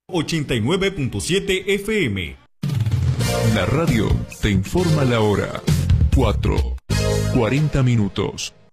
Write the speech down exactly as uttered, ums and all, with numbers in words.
ochenta y nueve punto siete F M. La radio te informa la hora. cuatro, cuarenta minutos.